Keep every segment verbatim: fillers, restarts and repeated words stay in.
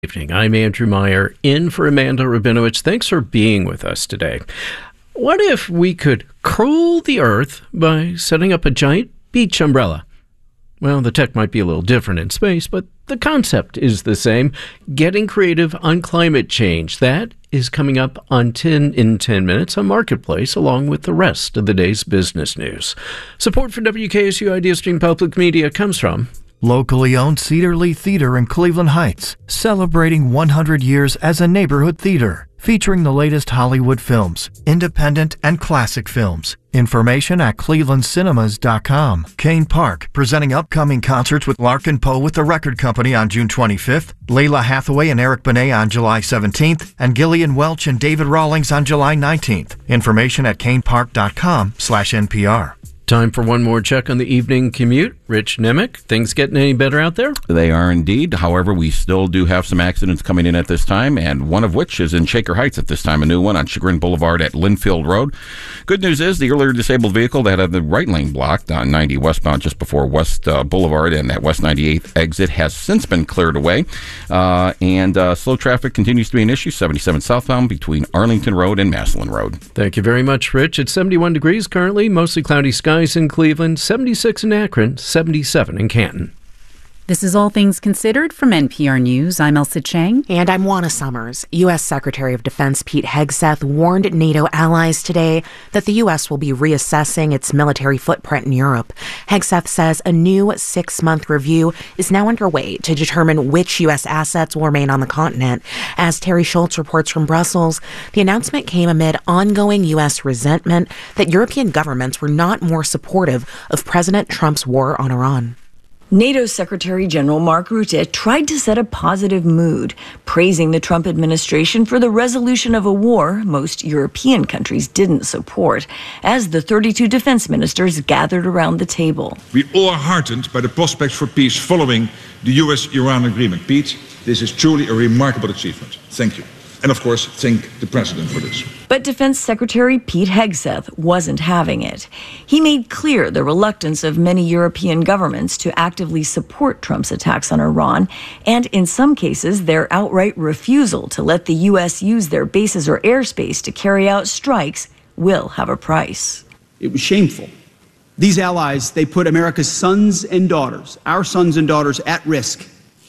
Evening. I'm Andrew Meyer, in for Amanda Rabinowitz. Thanks for being with us today. What if we could cool the earth by setting up a giant beach umbrella? Well, the tech might be a little different in space, but the concept is the same. Getting creative on climate change. That is coming up on ten in ten minutes on Marketplace, along with the rest of the day's business news. Support for W K S U Idea Stream Public Media comes from locally owned Cedar Lee Theater in Cleveland Heights, celebrating one hundred years as a neighborhood theater, featuring the latest Hollywood films, independent and classic films. Information at cleveland cinemas dot com. Kane Park, presenting upcoming concerts with Larkin Poe with the Record Company on June twenty-fifth, Layla Hathaway and Eric Benet on July seventeenth, and Gillian Welch and David Rawlings on July nineteenth. Information at kane park dot com slash N P R. Time for one more check on the evening commute. Rich Nemick, things getting any better out there? They are indeed. However, we still do have some accidents coming in at this time, and one of which is in Shaker Heights at this time, a new one on Chagrin Boulevard at Linfield Road. Good news is the earlier disabled vehicle that had the right lane blocked on ninety westbound just before West uh, Boulevard and that West ninety-eighth exit has since been cleared away. Uh, and uh, slow traffic continues to be an issue, seventy-seven southbound between Arlington Road and Massillon Road. Thank you very much, Rich. It's seventy-one degrees currently, mostly cloudy skies in Cleveland, seventy-six in Akron, seventy-seven in Canton. This is All Things Considered from N P R News. I'm Elsa Chang. And I'm Juana Summers. U S. Secretary of Defense Pete Hegseth warned NATO allies today that the U S will be reassessing its military footprint in Europe. Hegseth says a new six-month review is now underway to determine which U S assets will remain on the continent. As Terry Schultz reports from Brussels, the announcement came amid ongoing U S resentment that European governments were not more supportive of President Trump's war on Iran. NATO Secretary General Mark Rutte tried to set a positive mood, praising the Trump administration for the resolution of a war most European countries didn't support, as the thirty-two defense ministers gathered around the table. We all are heartened by the prospects for peace following the U S Iran agreement. Pete, this is truly a remarkable achievement. Thank you. And of course, thank the President for this. But Defense Secretary Pete Hegseth wasn't having it. He made clear the reluctance of many European governments to actively support Trump's attacks on Iran, and in some cases, their outright refusal to let the U S use their bases or airspace to carry out strikes will have a price. It was shameful. These allies, they put America's sons and daughters, our sons and daughters, at risk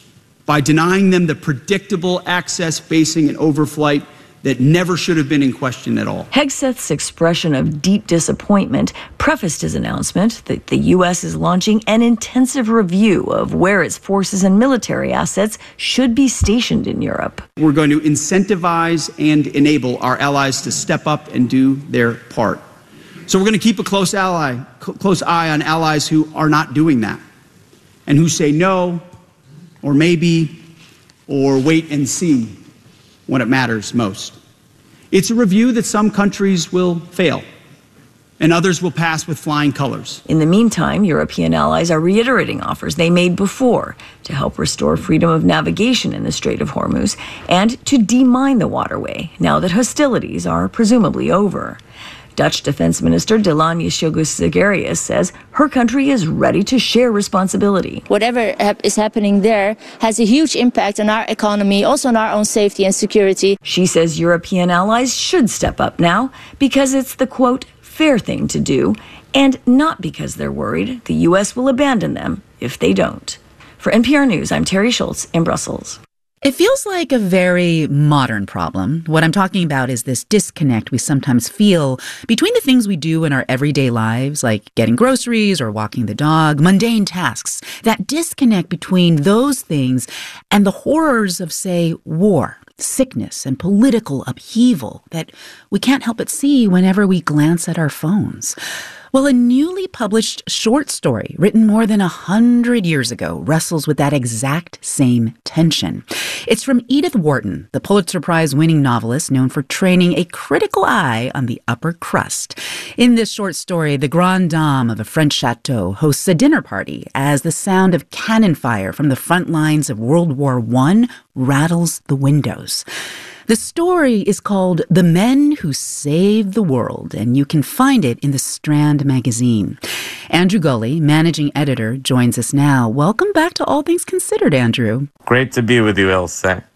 by denying them the predictable access, basing, and overflight that never should have been in question at all. Hegseth's expression of deep disappointment prefaced his announcement that the U S is launching an intensive review of where its forces and military assets should be stationed in Europe. We're going to incentivize and enable our allies to step up and do their part. So we're going to keep a close ally, close eye on allies who are not doing that and who say no, or maybe, or wait and see when it matters most. It's a review that some countries will fail, and others will pass with flying colors. In the meantime, European allies are reiterating offers they made before to help restore freedom of navigation in the Strait of Hormuz and to demine the waterway now that hostilities are presumably over. Dutch Defense Minister Delanya Sjogus-Zagarius says her country is ready to share responsibility. Whatever is happening there has a huge impact on our economy, also on our own safety and security. She says European allies should step up now because it's the, quote, fair thing to do, and not because they're worried the U S will abandon them if they don't. For N P R News, I'm Terry Schultz in Brussels. It feels like a very modern problem. What I'm talking about is this disconnect we sometimes feel between the things we do in our everyday lives, like getting groceries or walking the dog, mundane tasks. That disconnect between those things and the horrors of, say, war, sickness, and political upheaval that we can't help but see whenever we glance at our phones. Well, a newly published short story written more than a hundred years ago wrestles with that exact same tension. It's from Edith Wharton, the Pulitzer Prize-winning novelist known for training a critical eye on the upper crust. In this short story, the grande dame of a French chateau hosts a dinner party as the sound of cannon fire from the front lines of World War One rattles the windows. The story is called The Men Who Saved the World, and you can find it in the Strand magazine. Andrew Gulley, managing editor, joins us now. Welcome back to All Things Considered, Andrew. Great to be with you, Elsa.